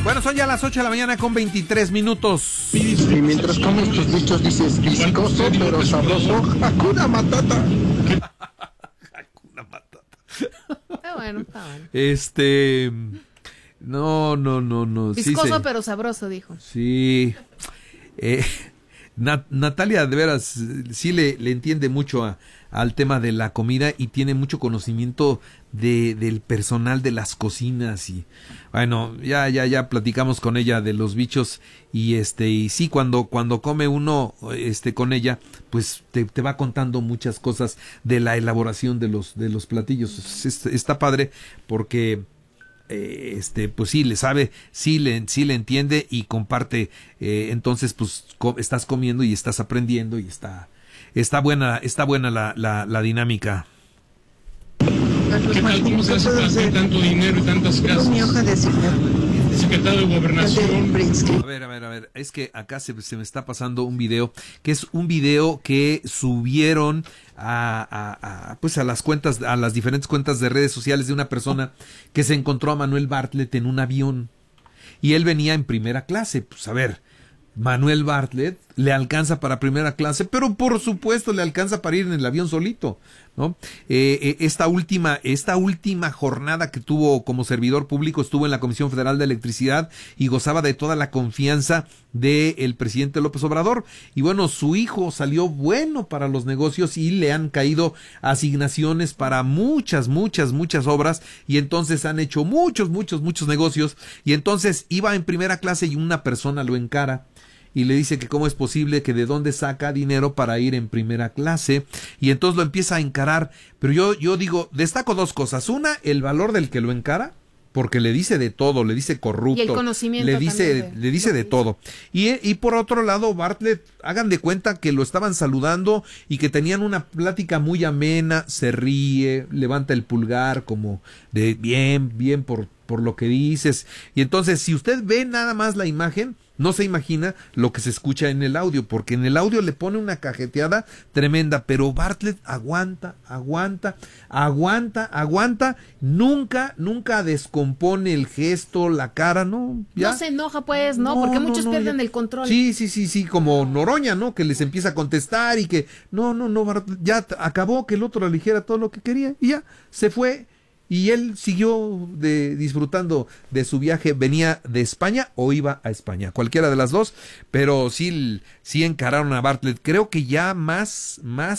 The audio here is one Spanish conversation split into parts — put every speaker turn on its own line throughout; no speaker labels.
Bueno, son ya las 8 de la mañana con 23 minutos.
Y mientras comes tus bichos dices viscoso pero sabroso. Hakuna Matata.
Hakuna Matata.
Está bueno, está bueno.
No.
Viscoso pero sabroso, dijo.
Sí. Natalia, de veras, sí le entiende mucho al tema de la comida y tiene mucho conocimiento del personal de las cocinas y bueno, ya platicamos con ella de los bichos y sí, cuando come uno con ella, pues te va contando muchas cosas de la elaboración de los platillos. Está padre porque pues sí le sabe, sí le entiende y comparte, entonces pues estás comiendo y estás aprendiendo y está buena la dinámica.
¿Qué tal? ¿Cómo se hace para hacer tanto dinero y tantas casas?
Mi hoja de
Secretario de Gobernación.
A ver, es que acá se me está pasando un video, que es un video que subieron pues a las cuentas, a las diferentes cuentas de redes sociales de una persona que se encontró a Manuel Bartlett en un avión y él venía en primera clase. Pues a ver, Manuel Bartlett le alcanza para primera clase, pero por supuesto le alcanza para ir en el avión solito, ¿no? Esta última jornada que tuvo como servidor público estuvo en la Comisión Federal de Electricidad y gozaba de toda la confianza del presidente López Obrador. Y bueno, su hijo salió bueno para los negocios y le han caído asignaciones para muchas obras y entonces han hecho muchos negocios y entonces iba en primera clase y una persona lo encara y le dice que cómo es posible, que de dónde saca dinero para ir en primera clase, y entonces lo empieza a encarar, pero yo digo, destaco dos cosas. Una, el valor del que lo encara, porque le dice de todo, le dice corrupto,
y el conocimiento
le dice de todo. Y por otro lado, Bartlett, hagan de cuenta que lo estaban saludando y que tenían una plática muy amena, se ríe, levanta el pulgar como de bien por lo que dices. Y entonces, si usted ve nada más la imagen, no se imagina lo que se escucha en el audio, porque en el audio le pone una cajeteada tremenda, pero Bartlett aguanta, nunca descompone el gesto, la cara, ¿no? ¿Ya?
No se enoja, pues, ¿no? Porque muchos pierden el control.
Sí, como Noroña, ¿no? Que les empieza a contestar y que, no, Bartlett, ya acabó, que el otro le dijera todo lo que quería y ya, se fue. Y él siguió disfrutando de su viaje, venía de España o iba a España, cualquiera de las dos, pero sí encararon a Bartlett. Creo que ya más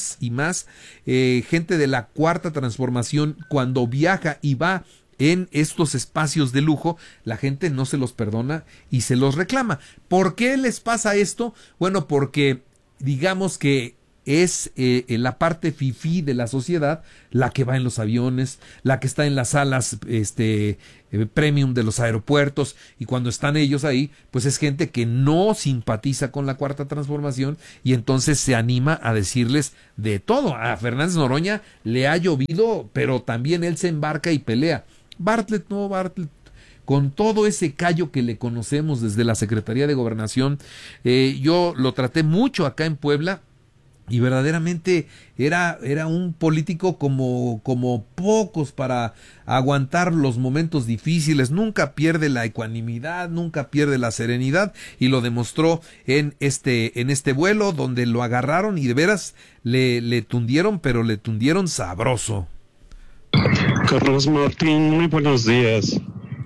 gente de la Cuarta Transformación, cuando viaja y va en estos espacios de lujo, la gente no se los perdona y se los reclama. ¿Por qué les pasa esto? Bueno, porque digamos que es la parte fifí de la sociedad la que va en los aviones, la que está en las salas premium de los aeropuertos, y cuando están ellos ahí, pues es gente que no simpatiza con la Cuarta Transformación y entonces se anima a decirles de todo. A Fernández Noroña le ha llovido, pero también él se embarca y pelea. Bartlett no, con todo ese callo que le conocemos desde la Secretaría de Gobernación, yo lo traté mucho acá en Puebla, y verdaderamente era un político como pocos para aguantar los momentos difíciles. Nunca pierde la ecuanimidad, nunca pierde la serenidad, y lo demostró en este vuelo donde lo agarraron y de veras le tundieron, pero le tundieron sabroso.
Carlos Martín, muy buenos días.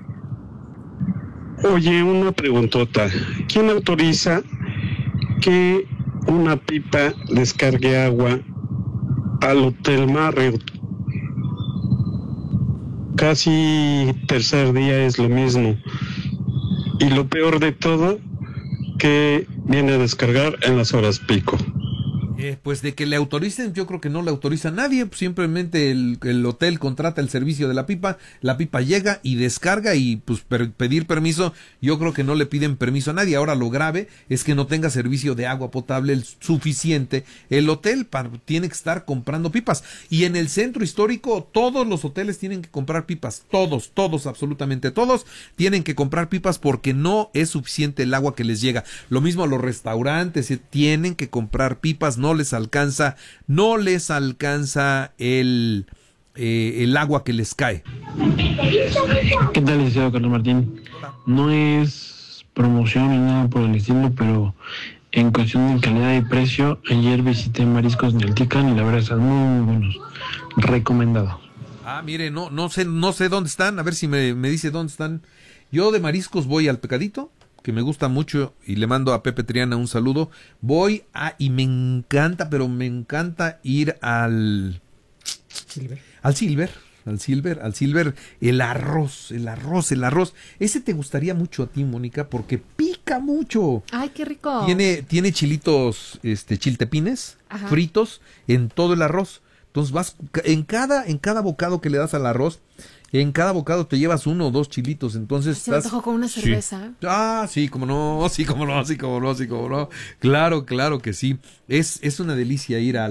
Oye, una preguntota. ¿Quién autoriza que una pipa descargue agua al Hotel Marriott? Casi tercer día es lo mismo. Y lo peor de todo, que viene a descargar en las horas pico.
Pues de que le autoricen, yo creo que no le autoriza a nadie, pues simplemente el hotel contrata el servicio de la pipa llega y descarga, y pues pedir permiso, yo creo que no le piden permiso a nadie. Ahora lo grave es que no tenga servicio de agua potable suficiente el hotel, tiene que estar comprando pipas, y en el centro histórico todos los hoteles tienen que comprar pipas, todos, absolutamente todos tienen que comprar pipas porque no es suficiente el agua que les llega. Lo mismo a los restaurantes, tienen que comprar pipas, no les alcanza el agua que les cae.
¿Qué tal, licenciado Carlos Martín? No es promoción ni nada por el estilo, pero en cuestión de calidad y precio, ayer visité Mariscos del Tican y la verdad están muy buenos. Recomendado.
Mire, no sé dónde están, a ver si me dice dónde están. Yo de mariscos voy al Pecadito, que me gusta mucho, y le mando a Pepe Triana un saludo. Y me encanta, pero me encanta ir al Silver, el arroz. Ese te gustaría mucho a ti, Mónica, porque pica mucho.
Ay, qué rico.
Tiene chilitos, chiltepines,
ajá,
fritos en todo el arroz. Entonces vas, en cada bocado que le das al arroz, en cada bocado te llevas 1 o 2 chilitos, entonces
se me antojó con una cerveza.
Sí, cómo no. Claro que sí. Es una delicia ir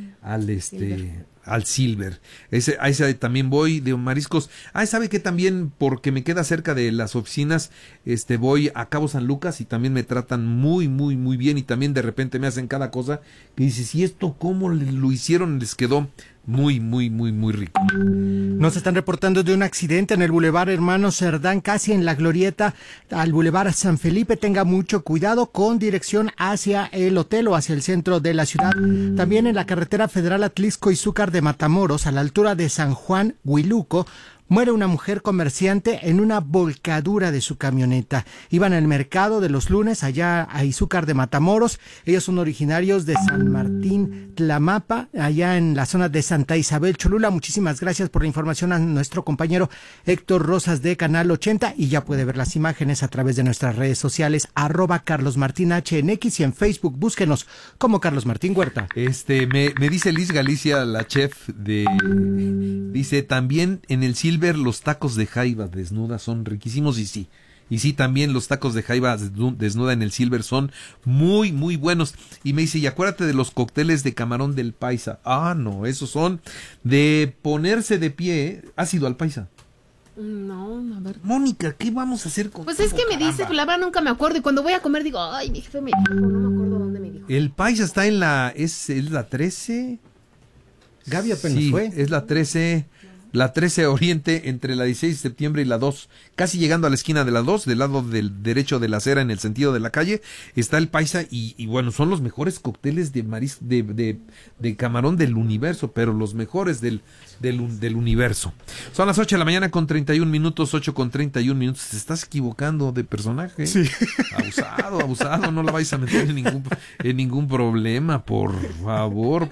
al Silver. A ese también voy de mariscos. ¿Sabe qué? También, porque me queda cerca de las oficinas, voy a Cabo San Lucas y también me tratan muy, muy, muy bien, y también de repente me hacen cada cosa que dices, ¿y esto cómo lo hicieron? Les quedó muy, muy, muy, muy rico.
Nos están reportando de un accidente en el Boulevard Hermano Cerdán, casi en la glorieta al Boulevard San Felipe. Tenga mucho cuidado con dirección hacia el hotel o hacia el centro de la ciudad. También en la carretera federal Atlixco-Izúcar de Matamoros, a la altura de San Juan Huiluco, muere una mujer comerciante en una volcadura de su camioneta. Iban al mercado de los lunes allá a Izúcar de Matamoros. Ellos son originarios de San Martín Tlamapa, allá en la zona de Santa Isabel Cholula. Muchísimas gracias por la información a nuestro compañero Héctor Rosas de Canal 80, y ya puede ver las imágenes a través de nuestras redes sociales, @CarlosMartinH en X, y en Facebook búsquenos como Carlos Martín Huerta.
Me dice Liz Galicia, la chef dice, también en el Silver los tacos de jaiba desnuda son riquísimos, y sí, también los tacos de jaiba desnuda en el Silver son muy, muy buenos. Y me dice, y acuérdate de los cócteles de camarón del Paisa. No, esos son de ponerse de pie. ¿Has ido al Paisa?
No, a ver.
Mónica, ¿qué vamos a hacer con
Pues es que me dice, pues la verdad nunca me acuerdo, y cuando voy a comer digo, ay, mi jefe me dijo, no me acuerdo dónde me dijo.
El Paisa está en es la 13.
Gaby apenas fue.
Es la 13. La 13 Oriente, entre la 16 de septiembre y la 2, casi llegando a la esquina de la 2, del lado del derecho de la acera en el sentido de la calle, está el Paisa, y bueno, son los mejores cócteles de camarón del universo, pero los mejores del universo. Son las 8 de la mañana con 31 minutos, 8:31. Te estás equivocando de personaje.
Sí.
Abusado, no la vais a meter en ningún problema, por favor.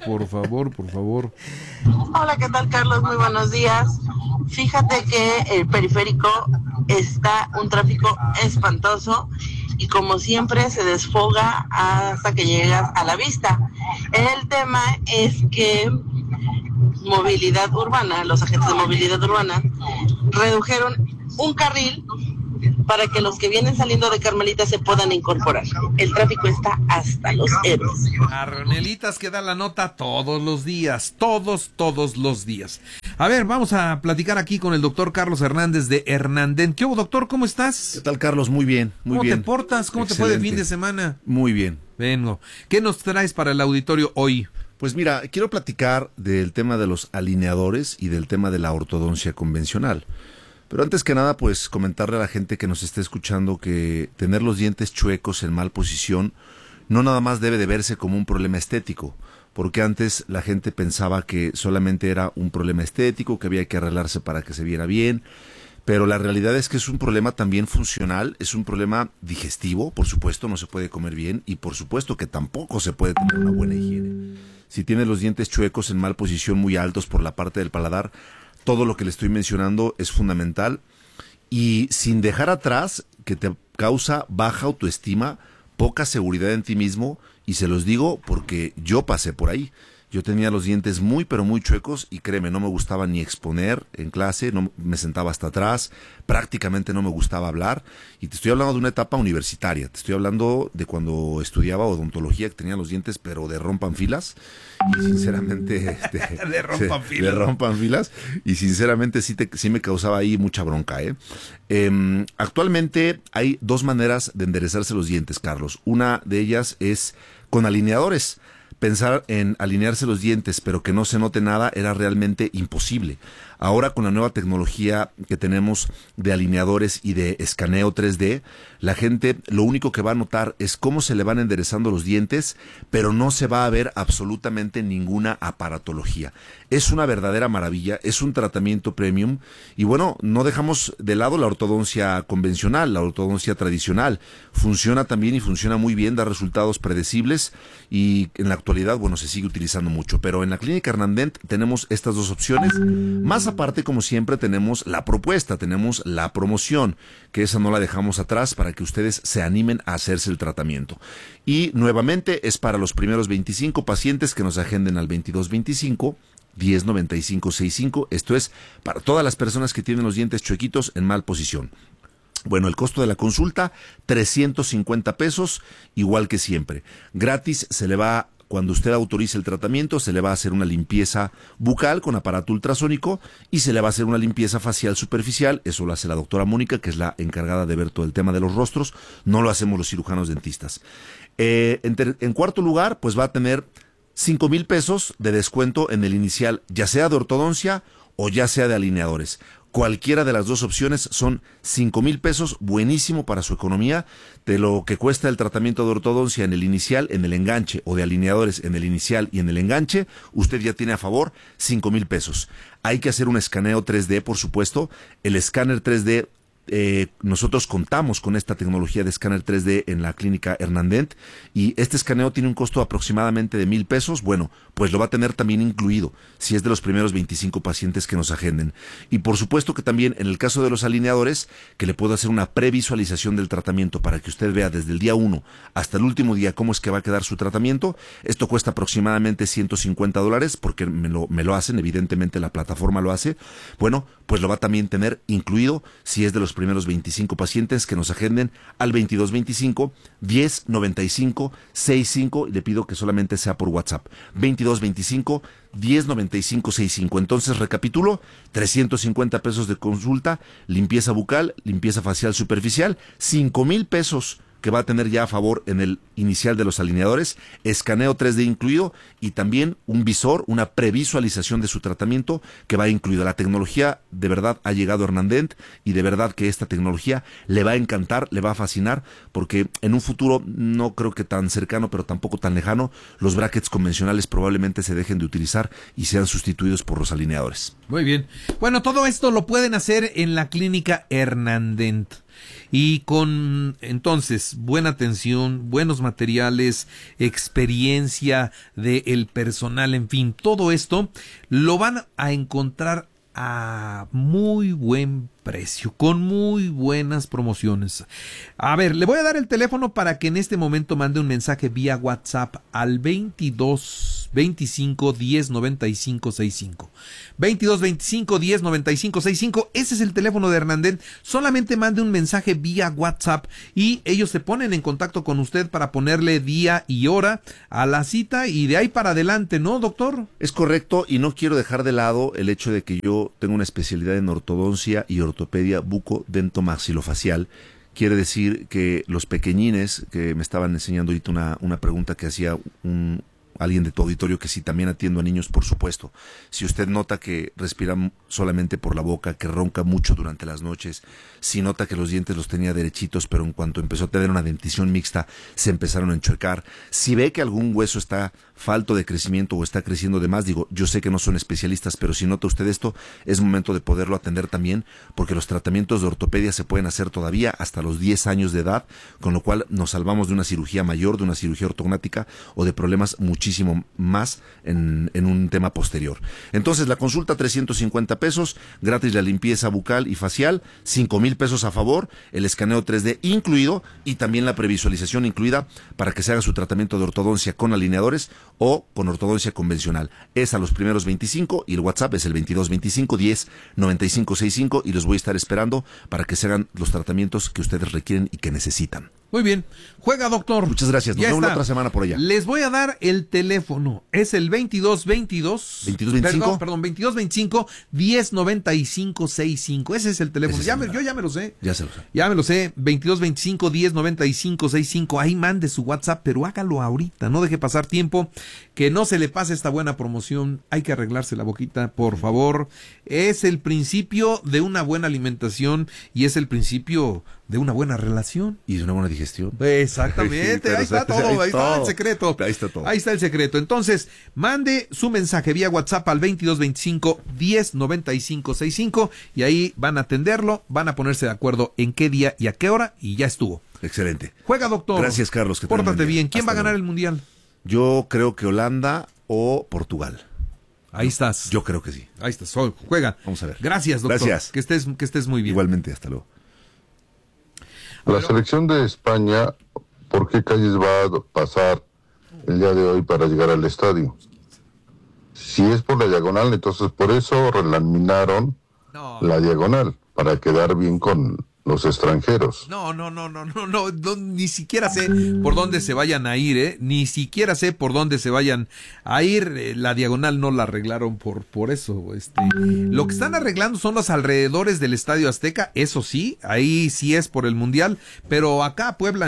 Hola, ¿qué tal, Carlos? Muy buenos días. Fíjate que el periférico está un tráfico espantoso y como siempre se desfoga hasta que llegas a la vista. El tema es que movilidad urbana, los agentes de movilidad urbana redujeron un carril para que los que vienen saliendo de Carmelita se puedan incorporar. El tráfico está hasta los héroes.
Arnelitas que da la nota todos los días, todos los días. A ver, vamos a platicar aquí con el doctor Carlos Hernández de Hernanden. ¿Qué hubo, doctor? ¿Cómo estás?
¿Qué tal, Carlos? Muy bien, muy bien.
¿Cómo te portas? ¿Cómo
Excelente.
te fue el fin de semana?
Muy bien.
Vengo. ¿Qué nos traes para el auditorio hoy?
Pues mira, quiero platicar del tema de los alineadores y del tema de la ortodoncia convencional. Pero antes que nada, pues comentarle a la gente que nos esté escuchando que tener los dientes chuecos en mal posición no nada más debe de verse como un problema estético, porque antes la gente pensaba que solamente era un problema estético, que había que arreglarse para que se viera bien, pero la realidad es que es un problema también funcional, es un problema digestivo, por supuesto no se puede comer bien, y por supuesto que tampoco se puede tener una buena higiene. Si tienes los dientes chuecos en mal posición, muy altos por la parte del paladar, todo lo que le estoy mencionando es fundamental, y sin dejar atrás que te causa baja autoestima, poca seguridad en ti mismo, y se los digo porque yo pasé por ahí. Yo tenía los dientes muy pero muy chuecos y créeme, no me gustaba ni exponer en clase, no me sentaba hasta atrás, prácticamente no me gustaba hablar, y te estoy hablando de una etapa universitaria, te estoy hablando de cuando estudiaba odontología, que tenía los dientes pero de rompan filas, y sinceramente de rompan filas, y sinceramente sí me causaba ahí mucha bronca. Actualmente hay dos maneras de enderezarse los dientes, Carlos. Una de ellas es con alineadores. pensar en alinearse los dientes, pero que no se note nada, era realmente imposible. Ahora, con la nueva tecnología que tenemos de alineadores y de escaneo 3D, la gente lo único que va a notar es cómo se le van enderezando los dientes, pero no se va a ver absolutamente ninguna aparatología. Es una verdadera maravilla, es un tratamiento premium y bueno, no dejamos de lado la ortodoncia convencional, la ortodoncia tradicional. Funciona también y funciona muy bien, da resultados predecibles y en la actualidad, bueno, se sigue utilizando mucho. Pero en la Clínica Hernandent tenemos estas dos opciones. Más aparte, como siempre, tenemos la propuesta, tenemos la promoción, que esa no la dejamos atrás para que ustedes se animen a hacerse el tratamiento. Y nuevamente es para los primeros 25 pacientes que nos agenden al 2225 109565. Esto es para todas las personas que tienen los dientes chuequitos en mal posición. Bueno, el costo de la consulta, 350 pesos, igual que siempre. Gratis se le va, cuando usted autorice el tratamiento, se le va a hacer una limpieza bucal con aparato ultrasónico y se le va a hacer una limpieza facial superficial. Eso lo hace la doctora Mónica, que es la encargada de ver todo el tema de los rostros. No lo hacemos los cirujanos dentistas. En cuarto lugar, pues va a tener 5,000 pesos de descuento en el inicial, ya sea de ortodoncia o ya sea de alineadores. Cualquiera de las dos opciones son 5,000 pesos, buenísimo para su economía, de lo que cuesta el tratamiento de ortodoncia en el inicial, en el enganche, o de alineadores en el inicial y en el enganche, usted ya tiene a favor 5,000 pesos. Hay que hacer un escaneo 3D, por supuesto. El escáner 3D, nosotros contamos con esta tecnología de escáner 3D en la Clínica Hernandent y este escaneo tiene un costo aproximadamente de 1,000 pesos. Bueno, pues lo va a tener también incluido si es de los primeros 25 pacientes que nos agenden. Y por supuesto que también en el caso de los alineadores, que le puedo hacer una previsualización del tratamiento para que usted vea desde el día 1 hasta el último día cómo es que va a quedar su tratamiento. Esto cuesta aproximadamente $150 porque me lo hacen, evidentemente la plataforma lo hace. Bueno, pues lo va a también tener incluido si es de los primeros 25 pacientes que nos agenden al 2225 1095 65 y le pido que solamente sea por WhatsApp. 2225 1095 65. Entonces recapitulo, 350 pesos de consulta, limpieza bucal, limpieza facial superficial, 5,000 pesos que va a tener ya a favor en el inicial de los alineadores, escaneo 3D incluido y también un visor, una previsualización de su tratamiento que va incluido. La tecnología de verdad ha llegado a Hernandent y de verdad que esta tecnología le va a encantar, le va a fascinar porque en un futuro no creo que tan cercano pero tampoco tan lejano los brackets convencionales probablemente se dejen de utilizar y sean sustituidos por los alineadores.
Muy bien. Bueno, todo esto lo pueden hacer en la Clínica Hernandent. Y con, entonces, buena atención, buenos materiales, experiencia del personal, en fin, todo esto lo van a encontrar a muy buen precio, con muy buenas promociones. A ver, le voy a dar el teléfono para que en este momento mande un mensaje vía WhatsApp al 2225 1095 65. 2225 1095 65. Ese es el teléfono de Hernandent. Solamente mande un mensaje vía WhatsApp y ellos se ponen en contacto con usted para ponerle día y hora a la cita y de ahí para adelante, ¿no, doctor?
Es correcto y no quiero dejar de lado el hecho de que yo tengo una especialidad en ortodoncia y ortopedia bucodentomaxilofacial. Quiere decir que los pequeñines que me estaban enseñando ahorita una pregunta que hacía alguien de tu auditorio, que sí también atiendo a niños, por supuesto. Si usted nota que respira solamente por la boca, que ronca mucho durante las noches, si nota que los dientes los tenía derechitos, pero en cuanto empezó a tener una dentición mixta, se empezaron a enchuecar. Si ve que algún hueso está falto de crecimiento o está creciendo de más, digo, yo sé que no son especialistas, pero si nota usted esto, es momento de poderlo atender también, porque los tratamientos de ortopedia se pueden hacer todavía hasta los 10 años de edad, con lo cual nos salvamos de una cirugía mayor, de una cirugía ortognática o de problemas muchísimo más en un tema posterior. Entonces, la consulta 350 pesos, gratis la limpieza bucal y facial, 5,000 pesos a favor, el escaneo 3D incluido y también la previsualización incluida para que se haga su tratamiento de ortodoncia con alineadores o con ortodoncia convencional. Es a los primeros 25 y el WhatsApp es el 2225 1095 65 y los voy a estar esperando para que se hagan los tratamientos que ustedes requieren y que necesitan.
Muy bien. Juega, doctor.
Muchas gracias. Nos
Ya
vemos la
está.
otra semana por allá.
Les voy a dar el teléfono. Es el 2222.
2225.
Perdón, 2225 1095 65. Ese es el teléfono.
Ese es el
Yo ya me lo sé.
Ya se lo sé.
Ya me lo sé. 2225 1095 65. Ahí mande su WhatsApp, pero hágalo ahorita. No deje pasar tiempo. Que no se le pase esta buena promoción. Hay que arreglarse la boquita, por favor. Es el principio de una buena alimentación y es el principio de una buena relación.
Y de una buena digestión.
Exactamente,
Sí,
ahí está todo, ahí está el secreto.
Ahí está todo.
Ahí está el secreto. Entonces, mande su mensaje vía WhatsApp al 2225 1095 65 y ahí van a atenderlo, van a ponerse de acuerdo en qué día y a qué hora y ya estuvo.
Excelente.
Juega, doctor.
Gracias, Carlos. Que tengan
Pórtate
buen día.
bien. ¿Quién va a
Hasta
ganar
luego.
el mundial?
Yo creo que Holanda o Portugal.
Ahí estás.
Yo creo que sí.
Ahí estás. Juega.
Vamos a ver.
Gracias, doctor.
Gracias.
Que estés muy bien.
Igualmente, hasta luego.
La selección de España, ¿por qué calles va a pasar el día de hoy para llegar al estadio? Si es por la diagonal, entonces por eso relaminaron la diagonal, para quedar bien con los extranjeros.
No, ni siquiera sé por dónde se vayan a ir, ni siquiera sé por dónde se vayan a ir. La diagonal no la arreglaron por eso. Lo que están arreglando son los alrededores del Estadio Azteca, eso sí, ahí sí es por el Mundial, pero acá a Puebla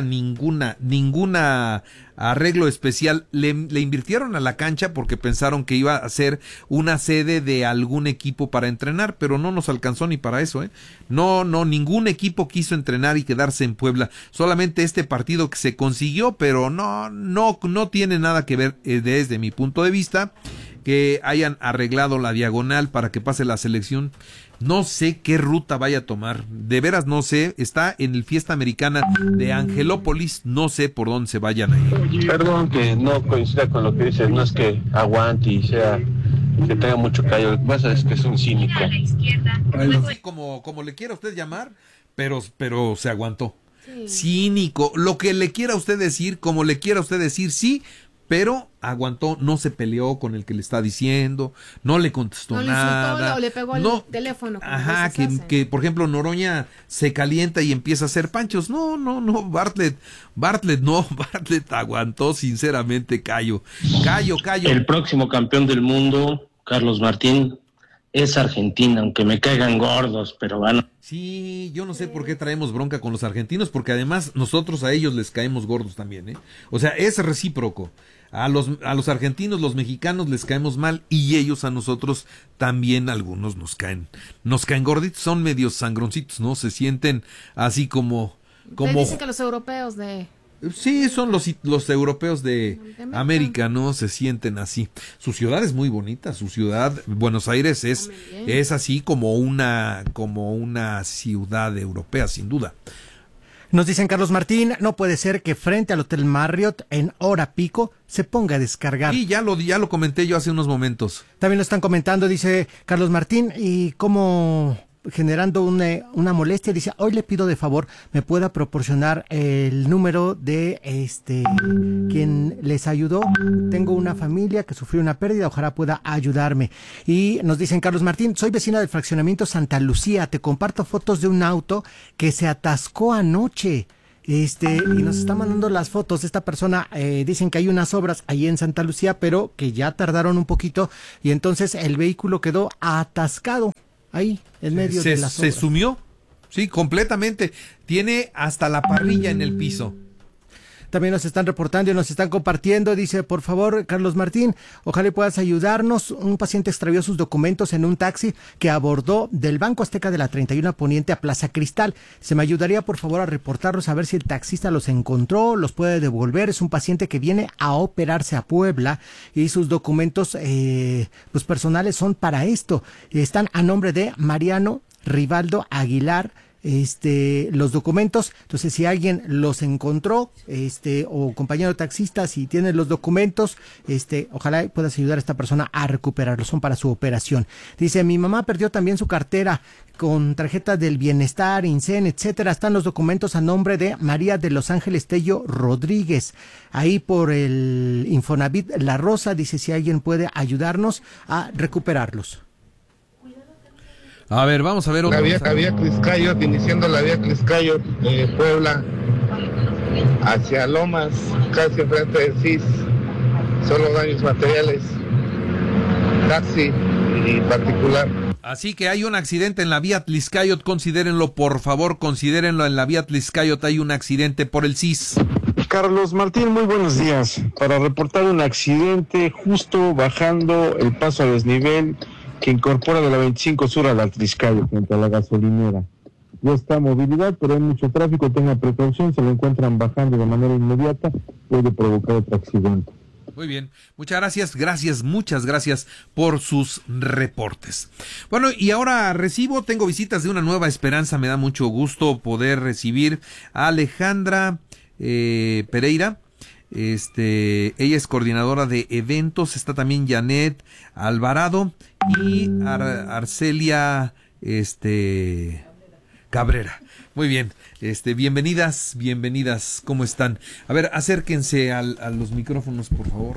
ninguna arreglo especial. Le invirtieron a la cancha porque pensaron que iba a ser una sede de algún equipo para entrenar, pero no nos alcanzó ni para eso, No, ningún equipo quiso entrenar y quedarse en Puebla. Solamente este partido que se consiguió, pero no tiene nada que ver desde mi punto de vista que hayan arreglado la diagonal para que pase la selección. No sé qué ruta vaya a tomar, de veras no sé. Está en el Fiesta Americana de Angelópolis, no sé por dónde se vayan a ir.
Perdón que no coincida con lo que dices, no es que aguante y sea que tenga mucho callo, lo que pasa es que es un cínico.
Así como le quiera usted llamar, pero se aguantó. Cínico, lo que le quiera usted decir, como le quiera usted decir, sí, pero aguantó, no se peleó con el que le está diciendo, no le contestó
No le
nada.
insultó o le pegó al teléfono. como
Ajá,
a veces hacen.
que por ejemplo Noroña se calienta y empieza a hacer panchos. No, Bartlett aguantó sinceramente, callo.
El próximo campeón del mundo, Carlos Martín, es Argentina, aunque me caigan gordos, pero van.
Sí, yo no sé por qué traemos bronca con los argentinos, porque además nosotros a ellos les caemos gordos también, O sea, es recíproco. A los argentinos, los mexicanos les caemos mal y ellos a nosotros también, algunos nos caen gorditos, son medios sangroncitos, ¿no? Se sienten así como
Dicen que los europeos
sí, son los europeos de América, ¿no? Se sienten así. Su ciudad es muy bonita, su ciudad, Buenos Aires, es así como una ciudad europea, sin duda.
Nos dicen, Carlos Martín, no puede ser que frente al Hotel Marriott en hora pico se ponga a descargar.
Y ya lo comenté yo hace unos momentos.
También lo están comentando, dice Carlos Martín, y como generando una molestia, dice, hoy le pido de favor me pueda proporcionar el número de quien les ayudó. Tengo una familia que sufrió una pérdida, ojalá pueda ayudarme. Y nos dicen, Carlos Martín, soy vecina del fraccionamiento Santa Lucía, te comparto fotos de un auto que se atascó anoche. Y nos está mandando las fotos. Esta persona dicen que hay unas obras ahí en Santa Lucía, pero que ya tardaron un poquito y entonces el vehículo quedó atascado ahí en medio de las obras.
Se sumió, sí, completamente. Tiene hasta la parrilla en el piso.
También nos están reportando y nos están compartiendo. Dice, por favor, Carlos Martín, ojalá puedas ayudarnos. Un paciente extravió sus documentos en un taxi que abordó del Banco Azteca de la 31 Poniente a Plaza Cristal. Se me ayudaría, por favor, a reportarlos, a ver si el taxista los encontró, los puede devolver. Es un paciente que viene a operarse a Puebla y sus documentos pues personales son para esto. Están a nombre de Mariano Rivaldo Aguilar. Los documentos, entonces si alguien los encontró, o compañero taxista, si tiene los documentos, ojalá puedas ayudar a esta persona a recuperarlos, son para su operación. Dice, mi mamá perdió también su cartera con tarjeta del bienestar, INSEN, etcétera, están los documentos a nombre de María de Los Ángeles Tello Rodríguez, ahí por el Infonavit La Rosa. Dice, si alguien puede ayudarnos a recuperarlos.
A ver, vamos a ver
la vía Cliscayo, iniciando la vía Cliscayo de Puebla. hacia Lomas, casi enfrente del CIS, solo daños materiales, taxi y particular.
Así que hay un accidente en la vía Tliscayot, considérenlo, por favor, considérenlo, en la vía Tliscayot hay un accidente por el CIS.
Carlos Martín, muy buenos días. Para reportar un accidente justo bajando el paso a desnivel que incorpora de la 25 Sur a la Tliscayot, frente a la gasolinera. Ya está movilidad, pero hay mucho tráfico, tenga precaución, se lo encuentran bajando de manera inmediata, puede provocar otro accidente.
Muy bien, muchas gracias por sus reportes. Bueno, y ahora tengo visitas de Una Nueva Esperanza, me da mucho gusto poder recibir a Alejandra Pereira. Ella es coordinadora de eventos, está también Janet Alvarado y Arcelia Cabrera. Muy bien, bienvenidas, ¿cómo están? A ver, acérquense a los micrófonos, por favor.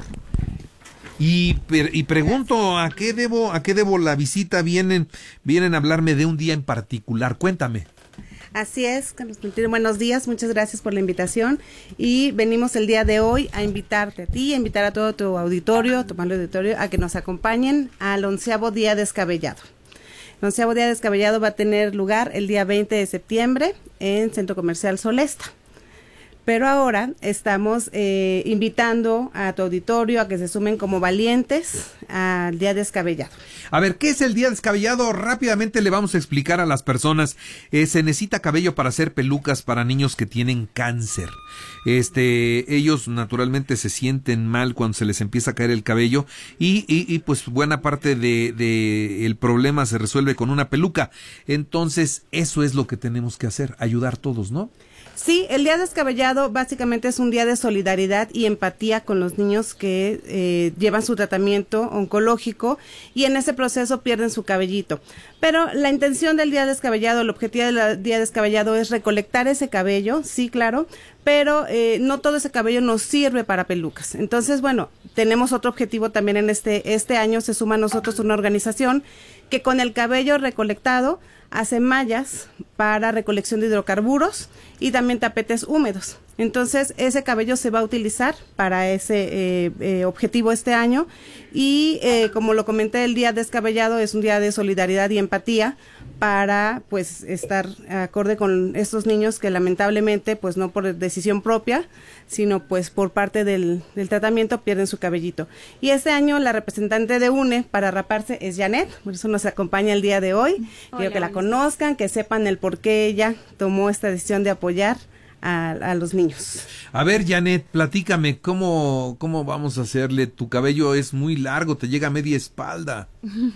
Y pregunto, ¿a qué debo la visita? Vienen a hablarme de un día en particular, cuéntame.
Así es, Carlos Martín, buenos días, muchas gracias por la invitación y venimos el día de hoy a invitarte a ti, a invitar a todo tu auditorio, a que nos acompañen al 11º Día Descabellado. El 11º Día Descabellado va a tener lugar el día 20 de septiembre en Centro Comercial Solesta. Pero ahora estamos invitando a tu auditorio a que se sumen como valientes al Día Descabellado.
A ver, ¿qué es el Día Descabellado? Rápidamente le vamos a explicar a las personas. Se necesita cabello para hacer pelucas para niños que tienen cáncer. Ellos naturalmente se sienten mal cuando se les empieza a caer el cabello y pues buena parte de el problema se resuelve con una peluca. Entonces, eso es lo que tenemos que hacer, ayudar todos, ¿no?
Sí, el Día Descabellado básicamente es un día de solidaridad y empatía con los niños que llevan su tratamiento oncológico y en ese proceso pierden su cabellito. Pero la intención del Día Descabellado, el objetivo del Día Descabellado es recolectar ese cabello, sí, claro, pero no todo ese cabello nos sirve para pelucas. Entonces, bueno, tenemos otro objetivo también en este año, se suma a nosotros una organización que con el cabello recolectado hace mallas para recolección de hidrocarburos y también tapetes húmedos. Entonces, ese cabello se va a utilizar para ese objetivo este año y como lo comenté, el Día Descabellado es un día de solidaridad y empatía para pues estar acorde con estos niños que lamentablemente pues no por decisión propia sino pues por parte del tratamiento pierden su cabellito. Y este año la representante de UNE para raparse es Janet, por eso nos acompaña el día de hoy. Quiero que la conozcan, que sepan el por qué ella tomó esta decisión de apoyar a los niños.
A ver, Janet, platícame, ¿cómo vamos a hacerle? Tu cabello es muy largo, te llega a media espalda,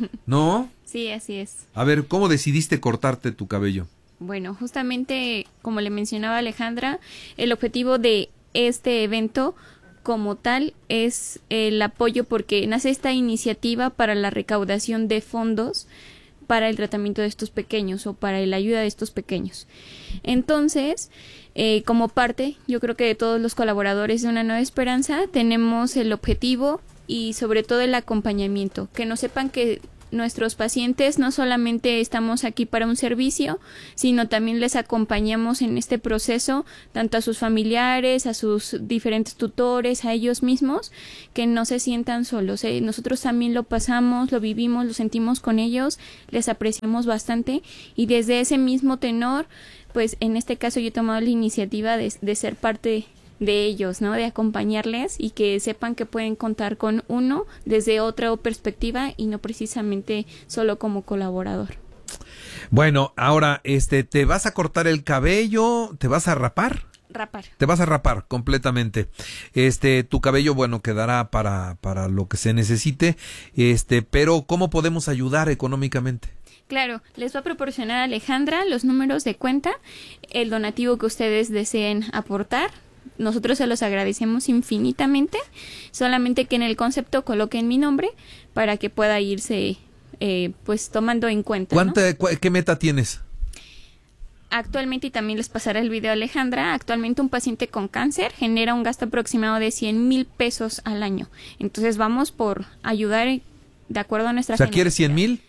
¿no?
Sí, así es.
A ver, ¿cómo decidiste cortarte tu cabello?
Bueno, justamente como le mencionaba Alejandra, el objetivo de este evento como tal es el apoyo porque nace esta iniciativa para la recaudación de fondos para el tratamiento de estos pequeños o para la ayuda de estos pequeños. Entonces, como parte, yo creo que de todos los colaboradores de Una Nueva Esperanza, tenemos el objetivo y sobre todo el acompañamiento, que no sepan que nuestros pacientes no solamente estamos aquí para un servicio, sino también les acompañamos en este proceso, tanto a sus familiares, a sus diferentes tutores, a ellos mismos, que no se sientan solos. Nosotros también lo pasamos, lo vivimos, lo sentimos con ellos, les apreciamos bastante y desde ese mismo tenor, pues en este caso yo he tomado la iniciativa de ser parte de ellos, ¿no? De acompañarles y que sepan que pueden contar con uno desde otra perspectiva y no precisamente solo como colaborador.
Bueno, ahora, ¿te vas a cortar el cabello? ¿Te vas a rapar?
Rapar.
Te vas a rapar completamente. Tu cabello, bueno, quedará para lo que se necesite, pero ¿cómo podemos ayudar económicamente?
Claro, les va a proporcionar Alejandra los números de cuenta, el donativo que ustedes deseen aportar. Nosotros se los agradecemos infinitamente, solamente que en el concepto coloquen mi nombre para que pueda irse pues tomando en cuenta, ¿no?
¿Qué meta tienes?
Actualmente, y también les pasará el video a Alejandra, actualmente un paciente con cáncer genera un gasto aproximado de 100,000 pesos al año. Entonces vamos por ayudar de acuerdo a nuestra
¿quieres 100,000?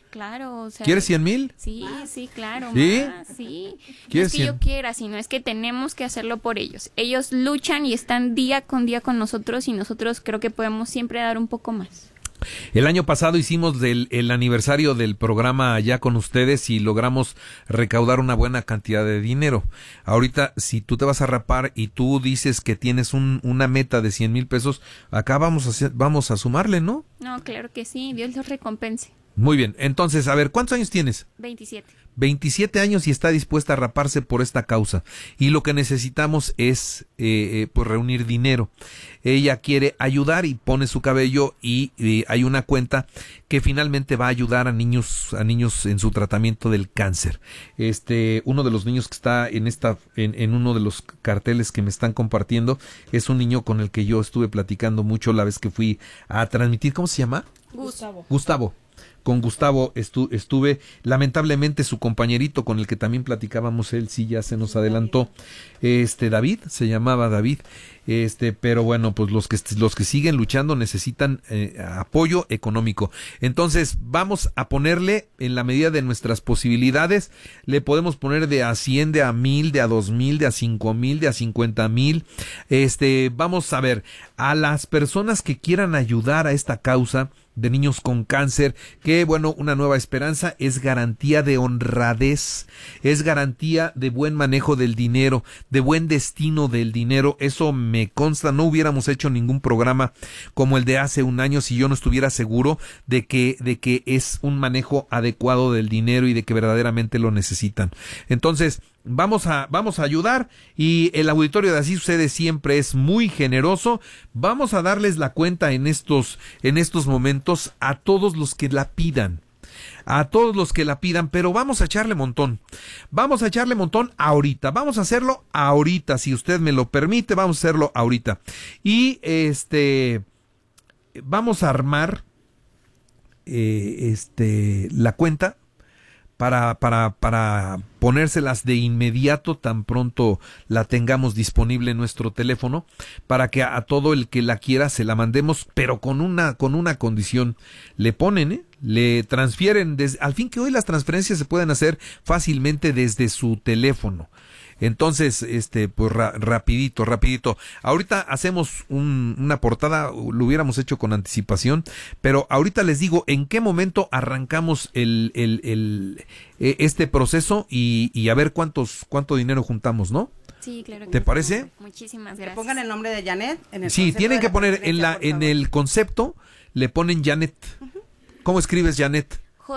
Claro, o sea,
¿Quieres 100,000?
Sí, sí, claro.
¿Sí?
Sí. No
¿Quieres
es que
100?
yo quiera, sino es que tenemos que hacerlo por ellos. Ellos luchan y están día con día con nosotros y nosotros creo que podemos siempre dar un poco más.
El año pasado hicimos el aniversario del programa allá con ustedes y logramos recaudar una buena cantidad de dinero. Ahorita, si tú te vas a rapar y tú dices que tienes una meta de 100,000 pesos, acá vamos a sumarle, ¿no?
No, claro que sí, Dios los recompense.
Muy bien, entonces, a ver, ¿cuántos años tienes?
27.
27 años y está dispuesta a raparse por esta causa. Y lo que necesitamos es pues reunir dinero. Ella quiere ayudar y pone su cabello y hay una cuenta que finalmente va a ayudar a niños en su tratamiento del cáncer. Uno de los niños que está en uno de los carteles que me están compartiendo es un niño con el que yo estuve platicando mucho la vez que fui a transmitir. ¿Cómo se llama? Gustavo. Con Gustavo estuve, lamentablemente su compañerito con el que también platicábamos, él sí ya se nos adelantó, David, se llamaba David, pero bueno, pues los que siguen luchando necesitan apoyo económico. Entonces vamos a ponerle en la medida de nuestras posibilidades, le podemos poner de a 100, de a 1,000, de a 2,000, de a 5,000, de a 50,000. Vamos a ver, a las personas que quieran ayudar a esta causa de niños con cáncer, que bueno, una nueva esperanza es garantía de honradez, es garantía de buen manejo del dinero, de buen destino del dinero. Eso me consta, no hubiéramos hecho ningún programa como el de hace un año si yo no estuviera seguro de que es un manejo adecuado del dinero y de que verdaderamente lo necesitan. Entonces, vamos a ayudar y el auditorio de Así Sucede siempre es muy generoso. Vamos a darles la cuenta en estos momentos a todos los que la pidan. Pero vamos a echarle montón. Vamos a echarle montón ahorita. Vamos a hacerlo ahorita, si usted me lo permite, vamos a hacerlo ahorita. Y vamos a armar la cuenta para ponérselas de inmediato tan pronto la tengamos disponible en nuestro teléfono, para que a todo el que la quiera se la mandemos, pero con una condición. Le ponen, le transfieren, al fin que hoy las transferencias se pueden hacer fácilmente desde su teléfono. Entonces, pues rapidito. Ahorita hacemos una portada, lo hubiéramos hecho con anticipación, pero ahorita les digo en qué momento arrancamos este proceso y a ver cuánto dinero juntamos, ¿no?
Sí, claro.
¿Te parece?
Muchísimas gracias.
Que pongan el nombre de Janet en el
Sí,
concepto
tienen
de
que
la
poner
transferencia,
en el concepto, le ponen Janet. ¿Cómo escribes Janet?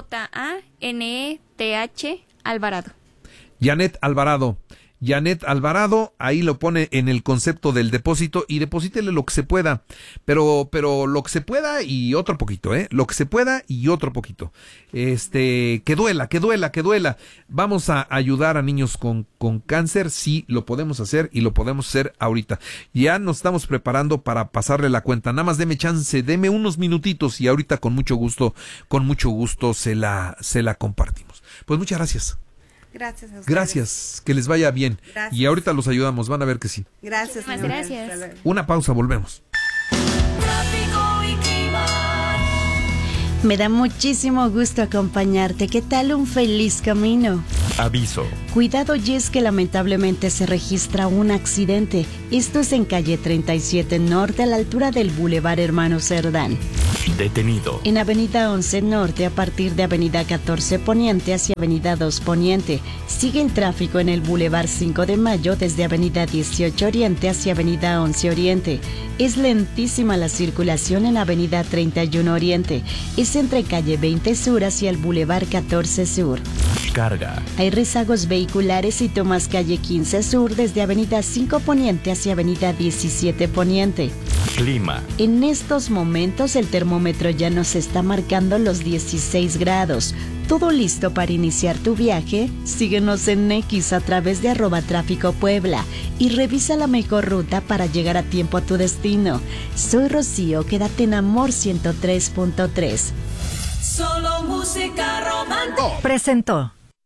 Janeth Alvarado.
Janet Alvarado. Janet Alvarado, ahí lo pone en el concepto del depósito y deposítele lo que se pueda, pero lo que se pueda y otro poquito, lo que se pueda y otro poquito, que duela. Vamos a ayudar a niños con cáncer, sí, lo podemos hacer y lo podemos hacer ahorita. Ya nos estamos preparando para pasarle la cuenta, nada más deme chance, deme unos minutitos y ahorita con mucho gusto se la compartimos. Pues muchas gracias.
Gracias a ustedes.
Gracias, que les vaya bien.
Gracias.
Y ahorita los ayudamos, van a ver que sí.
Gracias.
Gracias.
Una pausa, volvemos.
Me da muchísimo gusto acompañarte. ¿Qué tal un feliz camino?
Aviso.
Cuidado, y es que lamentablemente se registra un accidente. Esto es en calle 37 Norte, a la altura del Boulevard Hermano Cerdán.
Detenido.
En avenida 11 Norte, a partir de avenida 14 Poniente hacia avenida 2 Poniente. Sigue el tráfico en el Boulevard 5 de Mayo desde avenida 18 Oriente hacia avenida 11 Oriente. Es lentísima la circulación en avenida 31 Oriente. Es entre calle 20 Sur hacia el Boulevard 14 Sur.
Carga.
Hay rezagos vehiculares y tomas calle 15 Sur desde avenida 5 Poniente hacia avenida 17 Poniente.
Clima.
En estos momentos el termómetro ya nos está marcando los 16 grados. ¿Todo listo para iniciar tu viaje? Síguenos en X a través de @tráficopuebla y revisa la mejor ruta para llegar a tiempo a tu destino. Soy Rocío, quédate en Amor 103.3.
Solo música romántica.
Presentó.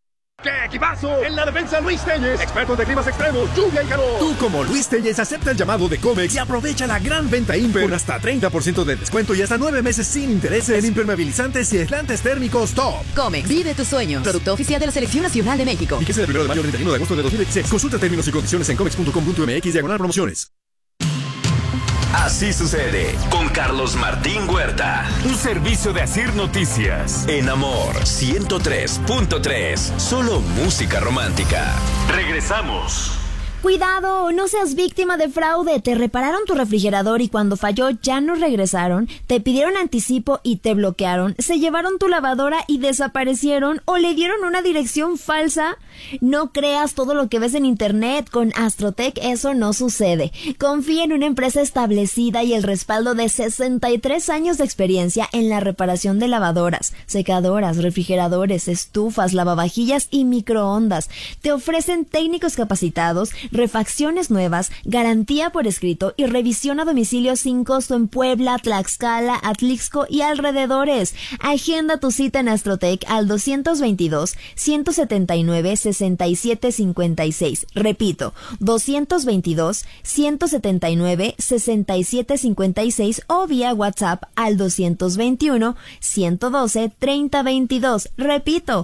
¡Qué equipazo! En la defensa, Luis Telles, experto de climas extremos, lluvia y calor. Tú, como Luis Telles, acepta el llamado de Comex y aprovecha la gran venta Imper con hasta 30% de descuento y hasta 9 meses sin intereses en impermeabilizantes y aislantes térmicos top.
Comex, vive tus sueños. Producto oficial de la Selección Nacional de México.
Fíjese del 1 de mayo al 31 de agosto de 2016. Consulta términos y condiciones en comex.com.mx/promociones.
Así sucede con Carlos Martín Huerta. Un servicio de Asir Noticias. En Amor 103.3. Solo música romántica. Regresamos.
Cuidado, no seas víctima de fraude. Te repararon tu refrigerador y cuando falló ya no regresaron, te pidieron anticipo y te bloquearon, se llevaron tu lavadora y desaparecieron o le dieron una dirección falsa. No creas todo lo que ves en internet. Con Astrotech eso no sucede. Confía en una empresa establecida y el respaldo de 63 años de experiencia en la reparación de lavadoras, secadoras, refrigeradores, estufas, lavavajillas y microondas. Te ofrecen técnicos capacitados, refacciones nuevas, garantía por escrito y revisión a domicilio sin costo en Puebla, Tlaxcala, Atlixco y alrededores. Agenda tu cita en Astrotech al 222-179-6756. Repito, 222-179-6756 o vía WhatsApp al 221-112-3022. Repito,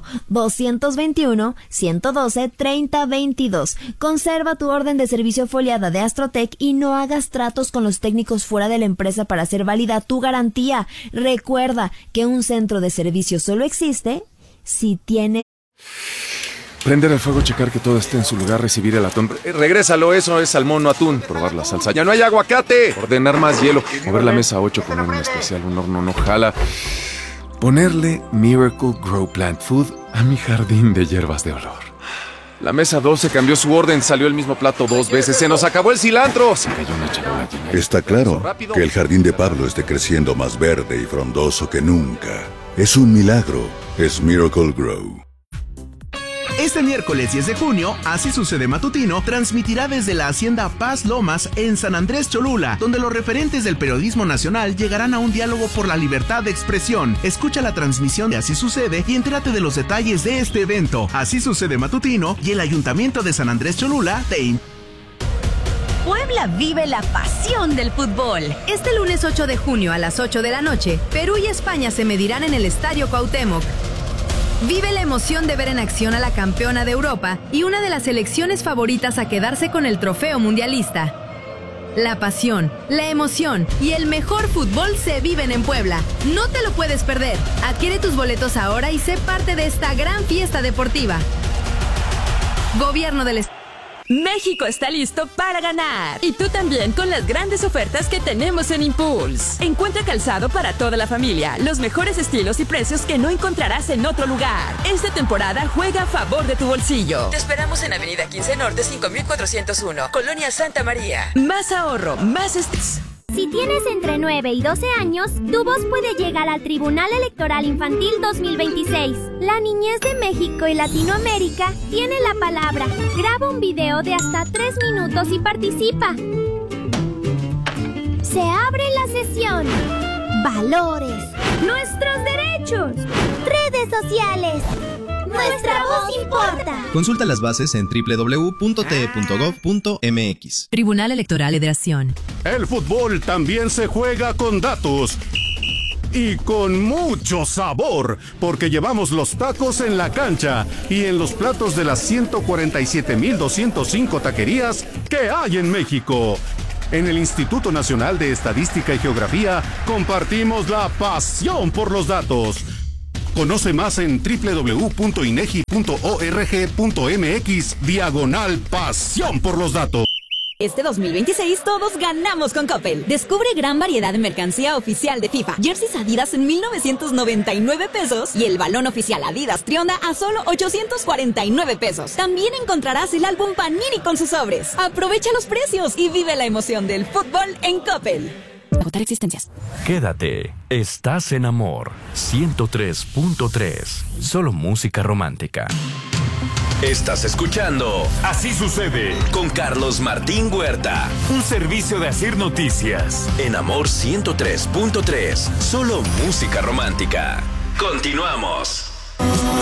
221-112-3022. Conserva tu orden de servicio foliada de Astrotech y no hagas tratos con los técnicos fuera de la empresa para hacer válida tu garantía. Recuerda que un centro de servicio solo existe si tiene...
Prender el fuego, checar que todo esté en su lugar, recibir el atún. Regrésalo, eso es salmón, no atún. Probar la salsa. ¡Ya no hay aguacate! Ordenar más hielo. Mover la mesa 8, poner un especial, un horno no jala. Ponerle Miracle Grow Plant Food a mi jardín de hierbas de olor. La mesa 12 cambió su orden, salió el mismo plato 2 veces, se nos acabó el cilantro. Se cayó una charola llena.
Está claro que el jardín de Pablo esté creciendo más verde y frondoso que nunca. Es un milagro, es Miracle Grow.
Este miércoles 10 de junio, Así Sucede Matutino transmitirá desde la Hacienda Paz Lomas en San Andrés Cholula, donde los referentes del periodismo nacional llegarán a un diálogo por la libertad de expresión. Escucha la transmisión de Así Sucede y entérate de los detalles de este evento. Así Sucede Matutino y el Ayuntamiento de San Andrés Cholula te
Puebla vive la pasión del fútbol. Este lunes 8 de junio a las 8 de la noche, Perú y España se medirán en el Estadio Cuauhtémoc. Vive la emoción de ver en acción a la campeona de Europa y una de las selecciones favoritas a quedarse con el trofeo mundialista. La pasión, la emoción y el mejor fútbol se viven en Puebla. No te lo puedes perder. Adquiere tus boletos ahora y sé parte de esta gran fiesta deportiva. Gobierno del Estado.
México está listo para ganar. Y tú también con las grandes ofertas que tenemos en Impulse. Encuentra calzado para toda la familia, los mejores estilos y precios que no encontrarás en otro lugar. Esta temporada juega a favor de tu bolsillo.
Te esperamos en Avenida 15 Norte 5401, Colonia Santa María.
Más ahorro, más estilos.
Si tienes entre 9 y 12 años, tu voz puede llegar al Tribunal Electoral Infantil 2026. La niñez de México y Latinoamérica tiene la palabra. Graba un video de hasta 3 minutos y participa. Se abre la sesión. Valores. Nuestros derechos. Redes sociales. Nuestra voz importa.
Consulta las bases en www.te.gov.mx.
Tribunal Electoral Federación.
El fútbol también se juega con datos. Y con mucho sabor, porque llevamos los tacos en la cancha y en los platos de las 147,205 taquerías que hay en México. En el Instituto Nacional de Estadística y Geografía compartimos la pasión por los datos. Conoce más en www.inegi.org.mx/pasión por los datos.
Este 2026 todos ganamos con Coppel. Descubre gran variedad de mercancía oficial de FIFA. Jerseys Adidas en 1,999 pesos y el balón oficial Adidas Trionda a solo 849 pesos. También encontrarás el álbum Panini con sus sobres. Aprovecha los precios y vive la emoción del fútbol en Coppel. Agotar existencias.
Quédate. Estás en Amor 103.3. Solo música romántica. Estás escuchando Así Sucede con Carlos Martín Huerta. Un servicio de Asir Noticias. En Amor 103.3. Solo música romántica. Continuamos.